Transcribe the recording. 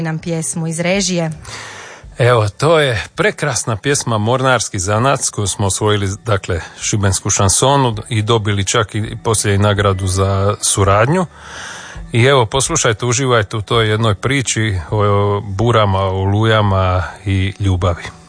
nam pjesmu iz režije. Evo, to je prekrasna pjesma Mornarski zanac koju smo osvojili, dakle, šibensku šansonu i dobili čak i poslije nagradu za suradnju. I evo, poslušajte, uživajte u toj jednoj priči o burama, olujama i ljubavi.